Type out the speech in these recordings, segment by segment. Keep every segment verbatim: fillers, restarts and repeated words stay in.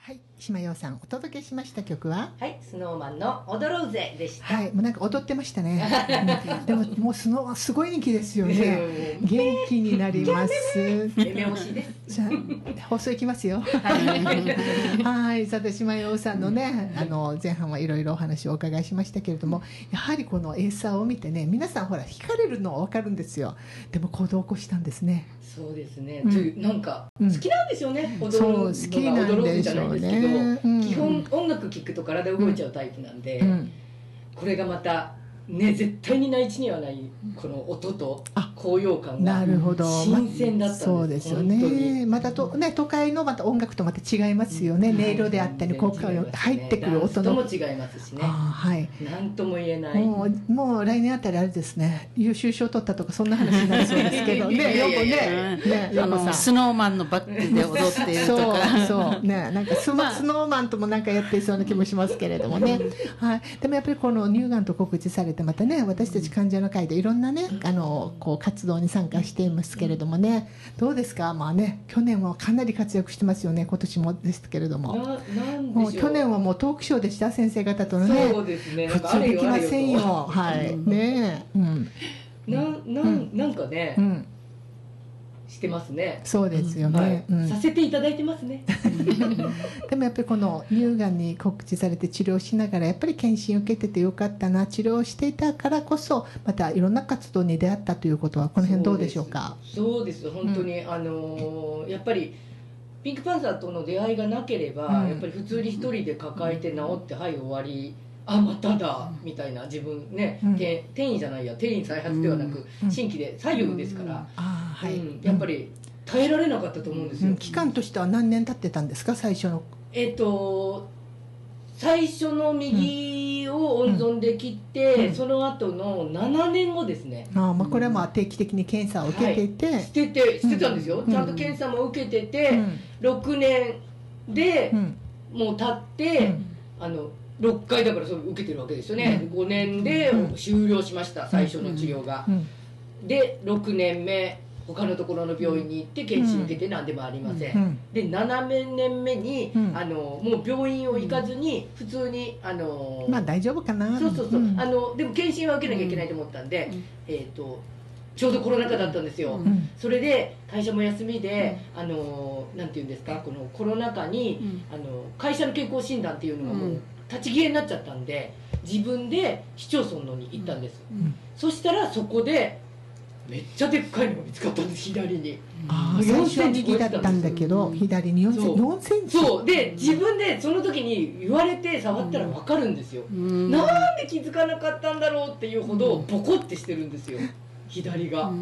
はい、島陽さんお届けしました曲は、 はい、スノーマンの踊ろうぜでした。 はい、もうなんか踊ってましたね。うん、でももうスノーマンすごい人気ですよね。元気になります。 めめ推しです。 じゃあ放送いきますよ。はい、さて島陽さんのね、あの前半はいろいろお話をお伺いしましたけれども、やはりこのエイサーを見てね、皆さんほら惹かれるのはわかるんですよ。でも行動を起こしたんですね。 そうですね。 うん、 というなんか好きなんですよね。 うん、 踊るのが好きなんでしょうね。 うん、基本音楽聴くと体動いちゃうタイプなんで、うん、これがまたね、絶対に内地にはないこの音と高揚感が新鮮だったんです。 そうですよね。またとね、都会のまた音楽とまた違いますよね。音色であったり、こう入ってくる音のも違いますしね。 はい。 なんとも言えない。 もうもう来年あたりあれですね。優秀賞取ったとかそんな話になりそうですけどね。よくね、 ね、あのスノーマンのバックで踊っているとか、 そうそうね、なんかスノーマンともなんかやっていそうな気もしますけれどもね。はい。でもやっぱりこの乳がんと告知されてまたね、私たち患者の会でいろんなね、あのこう活動に参加していますけれどもね、どうですか。まあね、去年はかなり活躍してますよね。今年もですけれども、もう去年はもうトークショーでした、先生方とのね。 そうですね。 普通できませんよ。はいね、うん、 ななんなんかね、うん、してますね。 そうですよね、 うんはい、させていただいてますね。 でもやっぱりこの乳がんに告知されて治療しながらやっぱり検診を受けててよかったな、治療していたからこそまたいろんな活動に出会ったということはこの辺どうでしょうか。 そうです、そうです本当に、うん、あのー、やっぱりピンクパンサーとの出会いがなければ、うん、やっぱり普通に一人で抱えて治って、うん、はい終わり、あまただみたいな、自分ね、うん、転移じゃないや、転移再発ではなく、うん、新規で左右ですから、やっぱり耐えられなかったと思うんですよ、うん、 期間としては何年経ってたんですか、最初の。 えっと最初の右を温存で切って、うん、その後のななねんごですね。 あ、まあ、これはまあ定期的に検査を受けていて、はい、 捨てて捨てたんですよ、うん、ちゃんと検査も受けてて、うん、ろくねんで、うん、もう経って、うん、あのろっかいだからそれ受けてるわけですよね、うん、ごねんで終了しました、最初の治療が、うんうん、でろくねんめ他のところの病院に行って検診受けて何でもありません、うん、でななねんめに、うん、あのもう病院を行かずに普通にあのまあ大丈夫かな、 そうそうそう、うん、あのでも検診は受けなきゃいけないと思ったんで、うん、えーとちょうどコロナ禍だったんですよ、うん、それで会社も休みで、うん、あのなんていうんですか、このコロナ禍に、うん、あの会社の健康診断っていうのがもう立ち消えになっちゃったんで、自分で市町村のに行ったんです、うん、そしたらそこでめっちゃでっかいのが見つかったんです、左に。 ああ、最初右だったんだけど左によんセンチ。 そうで、自分でその時に言われて触ったら分かるんですよ、うん、なんで気づかなかったんだろうっていうほどボコってしてるんですよ、左が、うん、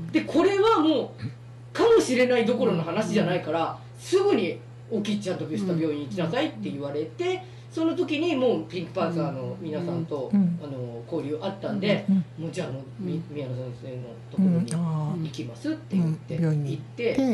でこれはもうかもしれないどころの話じゃないから、すぐに大きいちゃんとした病院に行きなさいって言われて、その時にもうピンクパンサーの皆さんと、うん、あの交流あったんで、うん、もうじゃあもう、うん、宮野先生のところに行きますって言って、 病院に行って、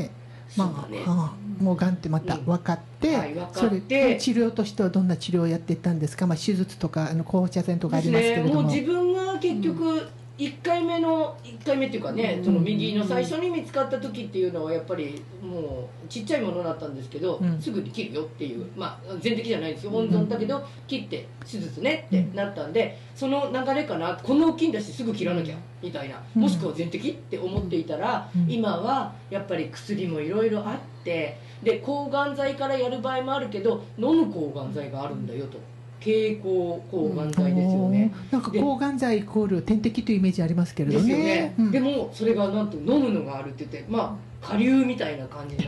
まあ、ね、ああもうがんってまた分かって、はい、分かってそれで治療としてはどんな治療をやっていったんですか。まあ、手術とかあの放射線とかありますけれども、 もう自分が結局、いっかいめのいっかいめっていうかね、その右の最初に見つかった時っていうのはやっぱりもうちっちゃいものだったんですけど、うん、すぐに切るよっていう、まあ全摘じゃないですよ、温存だけど切って手術ねってなったんで、その流れかな、こんな大きいんだしすぐ切らなきゃみたいな、もしくは全摘って思っていたら、うん、今はやっぱり薬もいろいろあって、で抗がん剤からやる場合もあるけど飲む抗がん剤があるんだよと。経口抗がん剤ですよね、 うん、なんか抗がん剤イコール点滴というイメージありますけれどね。 ですよね、うん、でもそれがなんと飲むのがあるって言って、まあ下流みたいな感じに